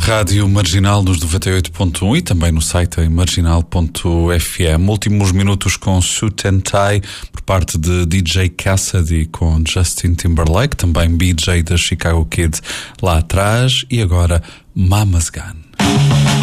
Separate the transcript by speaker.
Speaker 1: Rádio Marginal nos 98.1 e também no site em marginal.fm. Últimos minutos com Suit and Tie por parte de DJ Cassidy com Justin Timberlake, também BJ da Chicago Kid lá atrás, e agora Mama's Gun.